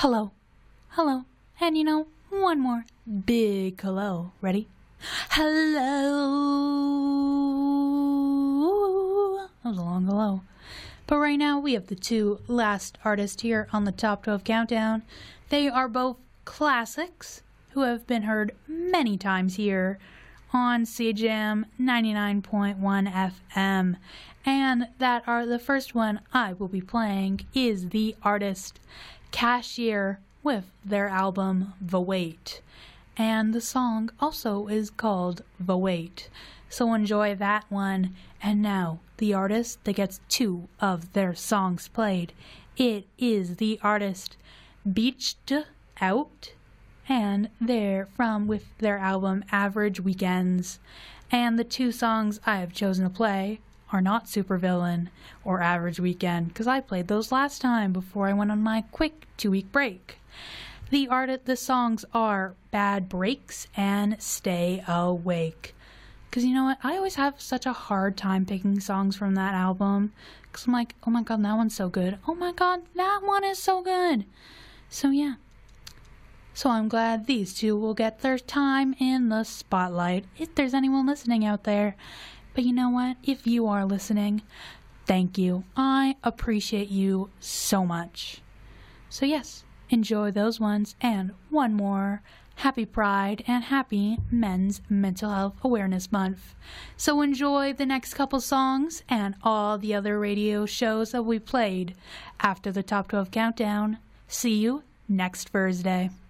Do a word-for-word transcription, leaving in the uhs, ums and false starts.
hello, hello, and you know, one more big hello. Ready? Hello. That was a long hello. But right now we have the two last artists here on the Top twelve Countdown. They are both classics who have been heard many times here on C J M ninety-nine point one F M. And that are the first one I will be playing is the artist Cashier with their album The Wait. And the song also is called The Wait. So enjoy that one. And now, the artist that gets two of their songs played. It is the artist Beached Out. And they're from with their album Average Weekends. And the two songs I have chosen to play are not Supervillain or Average Weekend, because I played those last time before I went on my quick two-week break. The art, the songs are Bad Breaks and Stay Awake. Because you know what? I always have such a hard time picking songs from that album. Because I'm like, oh my god, that one's so good. Oh my god, that one is so good. So yeah. So I'm glad these two will get their time in the spotlight, if there's anyone listening out there. But you know what? If you are listening, thank you. I appreciate you so much. So yes, enjoy those ones. And one more. Happy Pride and happy Men's Mental Health Awareness Month. So enjoy the next couple songs and all the other radio shows that we played after the Top twelve Countdown. See you next Thursday.